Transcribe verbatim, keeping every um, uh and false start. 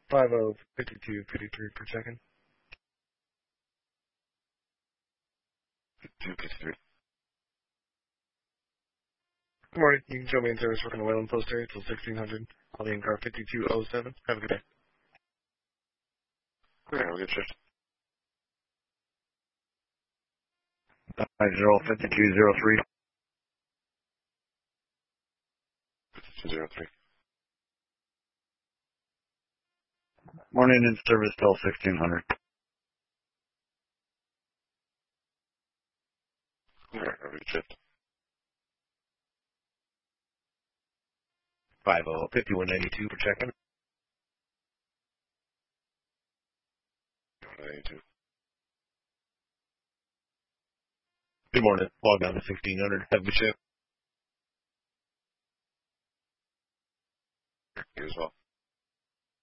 five oh fifty-two fifty-three per second. fifty-two fifty-three. Good morning. You can show me in service working the Wayland Post area till sixteen hundred. I'll be in car fifty-two oh seven. Have a good day. Okay, have a good shift. five zero fifty-two zero three. fifty-two zero three. Morning in service till sixteen hundred. Okay, have a good shift. five oh fifty-one ninety-two per second. ninety-two. Good morning. Log down to sixteen hundred. Have a good shift. You as well.